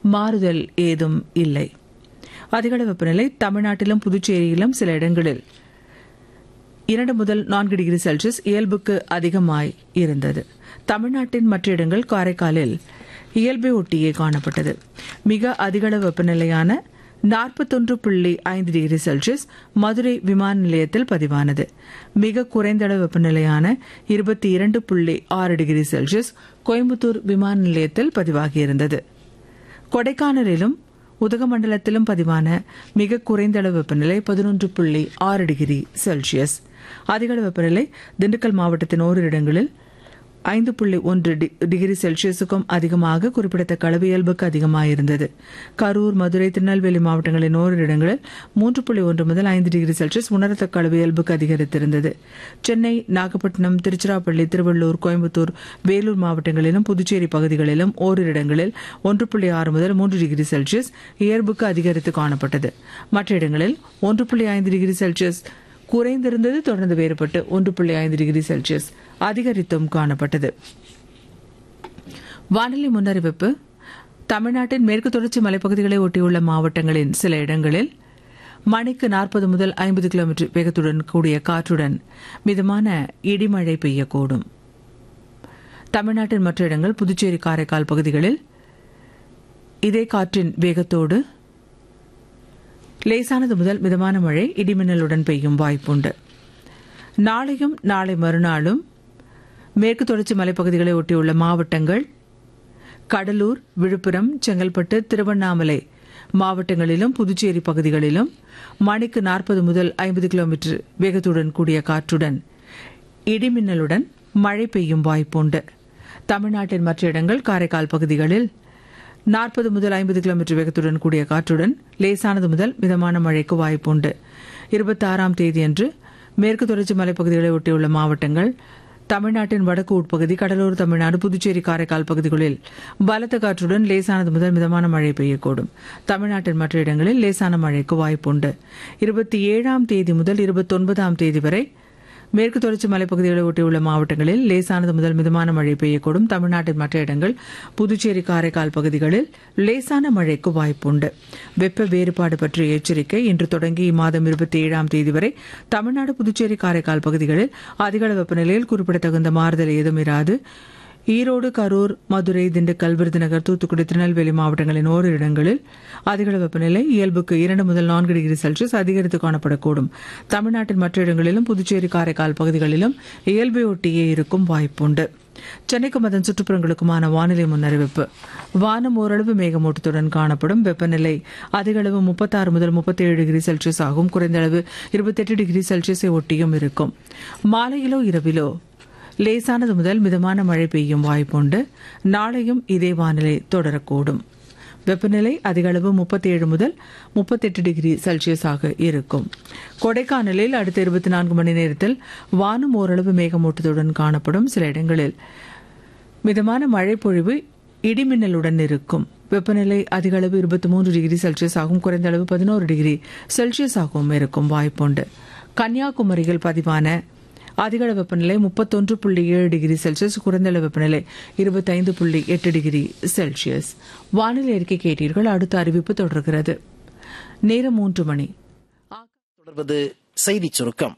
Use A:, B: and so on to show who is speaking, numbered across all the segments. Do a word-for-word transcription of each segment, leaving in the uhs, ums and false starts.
A: மாறுதல் ஏதும் இல்லை. அதிகளவு வெப்பநிலை தமிழ்நாட்டிலும் புதுச்சேரியிலும் சில இடங்களில் இரண்டு முதல் நான்கு டிகிரி செல்சியஸ் இயல்புக்கு அதிகமாய் இருந்தது. தமிழ்நாட்டின் மற்ற இடங்கள் காரைக்காலில் இயல்பை ஒட்டியே காணப்பட்டது. மிக அதிகளவு வெப்பநிலையான நாற்பத்தொன்று புள்ளி ஐந்து டிகிரி செல்சியஸ் மதுரை விமான நிலையத்தில் பதிவானது. மிக குறைந்த அளவு வெப்பநிலையான இருபத்தி இரண்டு புள்ளி ஆறு டிகிரி செல்சியஸ் கோயம்புத்தூர் விமான நிலையத்தில் பதிவாகியிருந்தது. கொடைக்கானலிலும் உதகமண்டலத்திலும் பதிவான மிக குறைந்த அளவு வெப்பநிலை பதினொன்று புள்ளி ஆறு டிகிரி செல்சியஸ். அதிகளவு வெப்பநிலை திண்டுக்கல் மாவட்டத்தின் ஓரிரு இடங்களில் ஐந்து புள்ளி ஒன்று டிகிரி செல்சியஸுக்கும் அதிகமாக குறிப்பிடத்தக்க அளவு இயல்புக்கு அதிகமாயிருந்தது. கரூர், மதுரை, திருநெல்வேலி மாவட்டங்களின் ஓரிரு இடங்களில் மூன்று புள்ளி ஒன்று முதல் ஐந்து டிகிரி செல்சியஸ் உணரத்தக்க அளவு இயல்புக்கு அதிகரித்திருந்தது. சென்னை, நாகப்பட்டினம், திருச்சிராப்பள்ளி, திருவள்ளூர், கோயம்புத்தூர், வேலூர் மாவட்டங்களிலும் புதுச்சேரி பகுதிகளிலும் ஓரிரு இடங்களில் ஒன்று புள்ளி ஆறு முதல் மூன்று டிகிரி செல்சியஸ் இயல்புக்கு அதிகரித்து காணப்பட்டது. மற்ற இடங்களில் ஒன்று புள்ளி ஐந்து டிகிரி செல்சியஸ் குறைந்திருந்தது. தொடர்ந்து வேறுபட்டு ஒன்று புள்ளி ஐந்து டிகிரி செல்சியஸ் அதிகரித்தும் காணப்பட்டது. வானிலை முன்னறிவிப்பு. தமிழ்நாட்டின் மேற்கு தொடர்ச்சி மலைப்பகுதிகளை ஒட்டியுள்ள மாவட்டங்களின் சில இடங்களில் மணிக்கு நாற்பது முதல் ஐம்பது கிலோமீட்டர் வேகத்துடன் கூடிய காற்றுடன் மிதமான இடிமழை பெய்யக்கூடும். தமிழ்நாட்டின் மற்ற இடங்கள் புதுச்சேரி, காரைக்கால் பகுதிகளில் இதே காற்றின் வேகத்தோடு லேசானது முதல் மிதமான மழை இடிமின்னலுடன் பெய்யும் வாய்ப்புண்டு. நாளையும் நாளை மறுநாளும் மேற்கு தொடர்ச்சி மலைப்பகுதிகளை ஒட்டியுள்ள மாவட்டங்கள் கடலூர், விழுப்புரம், செங்கல்பட்டு, திருவண்ணாமலை மாவட்டங்களிலும் புதுச்சேரி பகுதிகளிலும் மணிக்கு நாற்பது முதல் ஐம்பது கிலோமீட்டர் வேகத்துடன் கூடிய காற்றுடன் இடிமின்னலுடன் மழை பெய்யும் வாய்ப்புண்டு. தமிழ்நாட்டின் மற்ற இடங்கள் காரைக்கால் பகுதிகளில் நாற்பது முதல் ஐம்பது கிலோமீட்டர் வேகத்துடன் கூடிய காற்றுடன் லேசானது முதல் மிதமான மழைக்கு வாய்ப்புண்டு. இருபத்தி ஆறாம் தேதியன்று மேற்கு தொடர்ச்சி மலைப்பகுதிகளை ஒட்டியுள்ள மாவட்டங்கள் தமிழ்நாட்டின் வடக்கு உட்பகுதி, கடலூர் தமிழ்நாடு, புதுச்சேரி, காரைக்கால் பகுதிகளில் பலத்த காற்றுடன் லேசானது முதல் மிதமான மழை பெய்யக்கூடும். தமிழ்நாட்டின் மற்ற இடங்களில் லேசான மழைக்கு வாய்ப்புண்டு. இருபத்தி ஏழாம் தேதி முதல் இருபத்தி ஒன்பதாம் தேதி வரை மேற்கு தொடர்ச்சி மலைப்பகுதிகளை ஒட்டியுள்ள மாவட்டங்களில் லேசானது முதல் மிதமான மழை பெய்யக்கூடும். தமிழ்நாட்டின் மற்ற இடங்கள் புதுச்சேரி, காரைக்கால் பகுதிகளில் லேசான மழைக்கு வாய்ப்புண்டு. வெப்ப வேறுபாடு பற்றிய எச்சரிக்கை. இன்று தொடங்கி இம்மாதம் இருபத்தி ஏழாம் தேதி வரை தமிழ்நாடு, புதுச்சேரி, காரைக்கால் பகுதிகளில் அதிகளவு வெப்பநிலையில் குறிப்பிடத்தகுந்த மாறுதல் ஏதும் இராது. ஈரோடு, கரூர், மதுரை, திண்டுக்கல், விருதுநகர், தூத்துக்குடி, திருநெல்வேலி மாவட்டங்களின் ஓரிரு இடங்களில் அதிகளவு வெப்பநிலை இயல்புக்கு இரண்டு முதல் நான்கு டிகிரி செல்சியஸ் அதிகரித்து காணப்படக்கூடும். தமிழ்நாட்டின் மற்ற இடங்களிலும் புதுச்சேரி, காரைக்கால் பகுதிகளிலும் இயல்பை ஒட்டியே இருக்கும் வாய்ப்புண்டு. சென்னைக்கும் அதன் சுற்றுப்புறங்களுக்குமான வானிலை முன்னறிவிப்பு. வானம் ஓரளவு மேகமூட்டத்துடன் காணப்படும். வெப்பநிலை அதிகளவு முப்பத்தாறு முதல் முப்பத்தி ஏழு டிகிரி செல்சியஸ் ஆகும். குறைந்த அளவு இருபத்தி எட்டு டிகிரி செல்சியஸை ஒட்டியும் இருக்கும். மாலையிலோ இரவிலோ லேசானது முதல் மிதமான மழை பெய்யும் வாய்ப்புண்டு. நாளையும் இதே வானிலை தொடரக்கூடும். வெப்பநிலை அதிகளவு முப்பத்தி ஏழு முதல் முப்பத்தி எட்டு டிகிரி செல்சியஸாக இருக்கும். கொடைக்கானலில் அடுத்த இருபத்தி நான்கு மணி நேரத்தில் வானம் ஓரளவு மேகமூட்டத்துடன் காணப்படும். சில இடங்களில் மிதமான மழை பொழிவு இடிமின்னலுடன் இருக்கும். வெப்பநிலை அதிகளவு இருபத்தி மூன்று டிகிரி செல்சியஸ் ஆகும். குறைந்த அளவு பதினோரு டிகிரி செல்சியஸ் ஆகவும் இருக்கும் வாய்ப்புண்டு. கன்னியாகுமரியில் பதிவான அதிகளவு வெப்பநிலை முப்பத்தொன்று புள்ளி ஏழு டிகிரி செல்சியஸ், குறைந்த அளவு வெப்பநிலை இருபத்தி ஐந்து புள்ளி எட்டு டிகிரி செல்சியஸ். வானிலை அறிக்கை கேட்டீர்கள். அடுத்த அறிவிப்பு தொடர்கிறது. நேரம் மூன்று மணி.
B: தொடர்வது செய்திச் சுருக்கம்.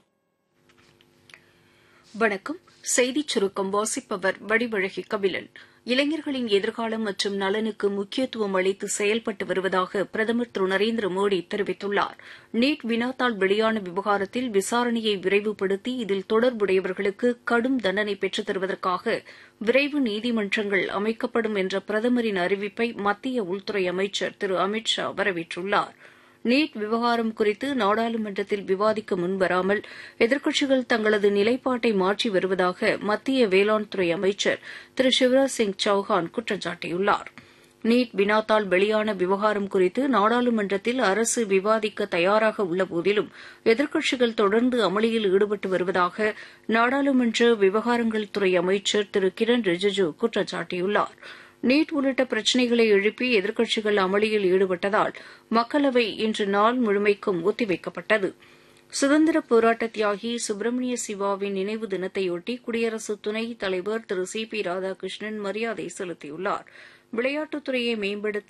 C: வணக்கம். செய்திச் சுருக்கம் வாசிப்பவர் வடிவழகி கபிலன். இளைஞர்களின் எதிர்காலம் மற்றும் நலனுக்கு முக்கியத்துவம் அளித்து செயல்பட்டு வருவதாக பிரதமர் திரு நரேந்திர மோடி தெரிவித்துள்ளார். நீட் வினாத்தாள் வெளியான விவகாரத்தில் விசாரணையை விரைவுபடுத்தி இதில் தொடர்புடையவர்களுக்கு கடும் தண்டனை பெற்றுத் தருவதற்காக விரைவு நீதிமன்றங்கள் அமைக்கப்படும் என்ற பிரதமரின் அறிவிப்பை மத்திய உள்துறை அமைச்சர் திரு அமித் ஷா வரவேற்றுள்ளார். நீட் விவகாரம் குறித்து நாடாளுமன்றத்தில் விவாதிக்க முன்வராமல் எதிர்க்கட்சிகள் தங்களது நிலைப்பாட்டை மாற்றி வருவதாக மத்திய வேளாண் துறை அமைச்சர் திரு சிவராஜ் சிங் சௌஹான் குற்றம் சாட்டியுள்ளார். நீட் வினாத்தாள் வெளியான விவகாரம் குறித்து நாடாளுமன்றத்தில் அரசு விவாதிக்க தயாராக உள்ளபோதிலும் எதிர்க்கட்சிகள் தொடர்ந்து அமளியில் ஈடுபட்டு வருவதாக நாடாளுமன்ற விவகாரங்கள் துறை அமைச்சர் திரு கிரண் ரிஜிஜு குற்றம் சாட்டியுள்ளார். நீட் உள்ளிட்ட பிரச்சினைகளை எழுப்பி எதிர்க்கட்சிகள் அமளியில் ஈடுபட்டதால் மக்களவை இன்று நாள் முழுமைக்கும் ஒத்திவைக்கப்பட்டது. சுதந்திர போராட்ட தியாகி சுப்பிரமணிய சிவாவின் நினைவு தினத்தையொட்டி குடியரசு துணைத் தலைவர் திரு சி பி ராதாகிருஷ்ணன் மரியாதை செலுத்தியுள்ளார். விளையாட்டுத்துறையை மேம்படுத்த